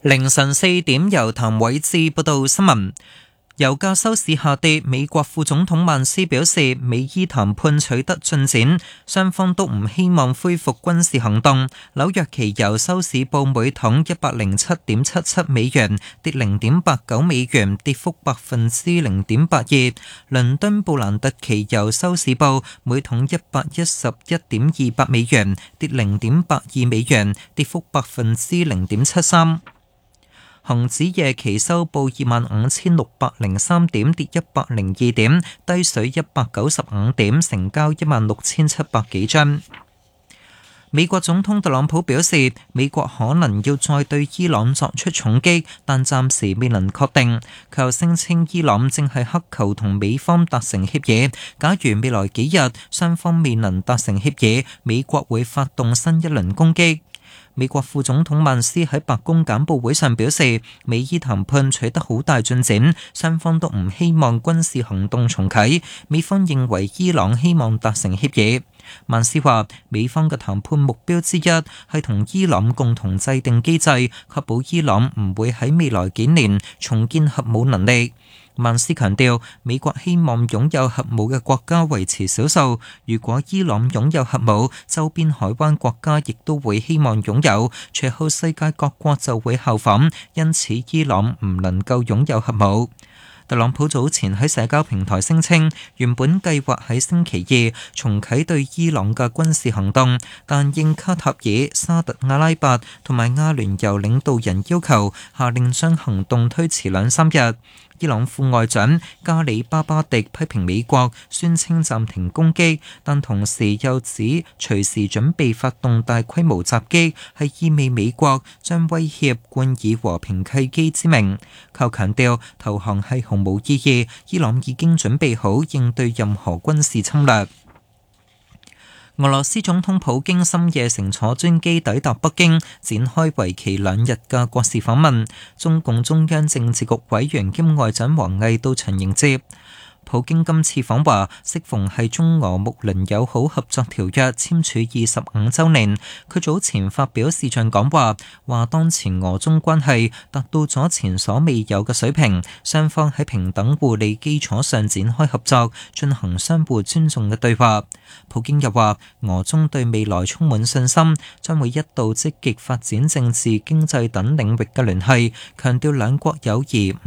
凌晨4點，由譚偉志報道新聞。油價收市下跌，美國副總統曼斯表示，美伊談判取得進展，雙方都唔希望恢復軍事行動。紐約期油收市報每桶107.77美元，跌0.89美元，跌幅0.82%。倫敦布蘭特期油收市報每桶111.28美元，跌0.82美元，跌幅0.73%。恒指夜期收報25,603點，跌102點，低水195點，成交16,700幾張。美國總統特朗普表示，美國可能要再對伊朗作出重擊，但暫時未能確定。佢又聲稱伊朗正係乞求同美方達成協議，假如未來幾日雙方未能達成協議，美國會發動新一輪攻擊。美國副總統曼斯喺白宮簡報會上表示，美伊談判取得好大進展，雙方都唔希望軍事行動重啟。美方認為伊朗希望達成協議。曼斯話，美方嘅談判目標之一係同伊朗共同制定機制，確保伊朗唔會喺未來幾年重建核武能力。曼斯強調，美國希望擁有核武嘅國家維持少數，如果伊朗擁有核武，周邊海灣國家亦都會希望擁有，隨後世界各國就會效仿，因此伊朗唔能夠擁有核武。特朗普早前喺社交平台聲稱，原本計劃喺星期二重啟對伊朗嘅軍事行動，但應卡塔爾、沙特阿拉伯同埋阿聯酋領導人要求，下令將行動推遲2-3日。伊朗副外長加里巴巴迪批評美國宣稱暫停攻擊，但同時又指隨時準備發動大規模襲擊，係意味美國將威脅冠以和平契機之名。佢強調投降係毫無意義，伊朗已經準備好應對任何軍事侵略。俄羅斯總統普京深夜乘坐專機抵達北京，展開為期2日嘅國事訪問。中共中央政治局委員兼外長王毅到場迎接。普京今次訪華，適逢係中俄睦鄰友好合作條約簽署25週年。佢早前發表視像講話，話當前俄中關係達到咗前所未有嘅水平，雙方喺平等互利基礎上展開合作，進行相互尊重嘅對話。普京又話，俄中對未來充滿信心，將會一道積極發展政治、經濟等領域嘅聯繫，強調兩國友誼